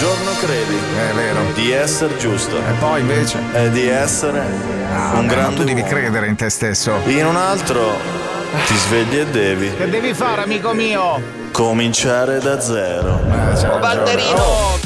giorno credi È vero. di essere giusto E poi invece? e di essere un Vabbè, ma grande tu devi uomo. credere in te stesso. In un altro ti svegli e devi Che devi fare, amico mio? cominciare da zero. C'ha ragione. Ballerino,